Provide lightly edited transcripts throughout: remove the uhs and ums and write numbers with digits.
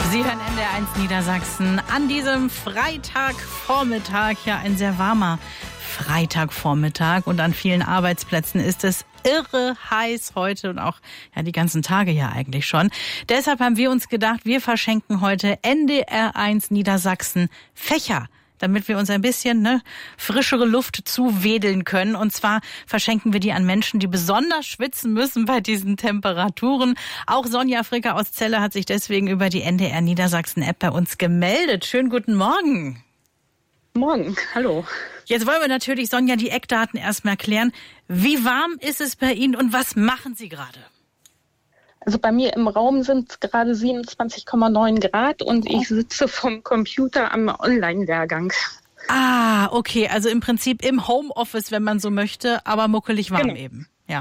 Sie hören NDR1 Niedersachsen an diesem Freitagvormittag. Ja, ein sehr warmer Freitagvormittag. Und an vielen Arbeitsplätzen ist es irre heiß heute und auch die ganzen Tage ja eigentlich schon. Deshalb haben wir uns gedacht, wir verschenken heute NDR1 Niedersachsen Fächer, damit wir uns ein bisschen frischere Luft zuwedeln können. Und zwar verschenken wir die an Menschen, die besonders schwitzen müssen bei diesen Temperaturen. Auch Sonja Fricker aus Celle hat sich deswegen über die NDR Niedersachsen App bei uns gemeldet. Schönen guten Morgen. Morgen, hallo. Jetzt wollen wir natürlich, Sonja, die Eckdaten erstmal klären. Wie warm ist es bei Ihnen und was machen Sie gerade? Also bei mir im Raum sind es gerade 27,9 Grad und ich sitze vom Computer am Online-Lehrgang. Ah, okay, also im Prinzip im Homeoffice, wenn man so möchte, aber muckelig warm eben. Ja.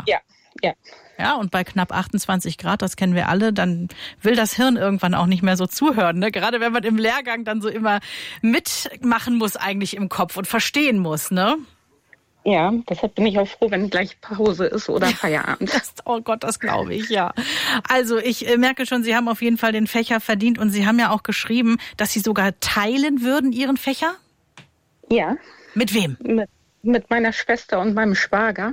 Ja, und bei knapp 28 Grad, das kennen wir alle, dann will das Hirn irgendwann auch nicht mehr so zuhören. Ne? Gerade wenn man im Lehrgang dann so immer mitmachen muss eigentlich im Kopf und verstehen muss, ne? Ja, deshalb bin ich auch froh, wenn gleich Pause ist oder Feierabend. Oh Gott, das glaube ich, ja. Also ich merke schon, Sie haben auf jeden Fall den Fächer verdient und Sie haben ja auch geschrieben, dass Sie sogar teilen würden, Ihren Fächer? Ja. Mit wem? Mit meiner Schwester und meinem Schwager.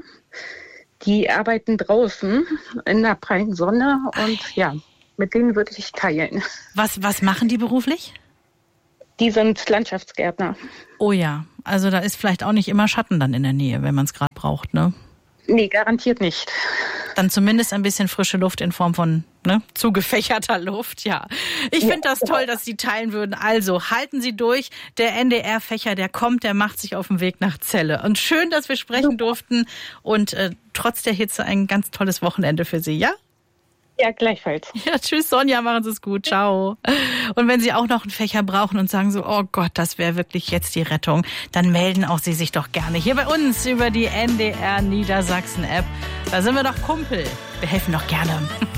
Die arbeiten draußen in der prallen Sonne und mit denen würde ich teilen. Was machen die beruflich? Die sind Landschaftsgärtner. Oh ja, also da ist vielleicht auch nicht immer Schatten dann in der Nähe, wenn man es gerade braucht, ne? Nee, garantiert nicht. Dann zumindest ein bisschen frische Luft in Form von zugefächerter Luft, ja. Ich finde das toll, dass Sie teilen würden. Also halten Sie durch. Der NDR-Fächer, der kommt, der macht sich auf den Weg nach Celle. Und schön, dass wir sprechen durften. Und trotz der Hitze ein ganz tolles Wochenende für Sie, ja? Ja, gleichfalls. Ja, tschüss Sonja, machen Sie es gut, ciao. Und wenn Sie auch noch einen Fächer brauchen und sagen so, oh Gott, das wäre wirklich jetzt die Rettung, dann melden auch Sie sich doch gerne hier bei uns über die NDR Niedersachsen App. Da sind wir doch Kumpel. Wir helfen doch gerne.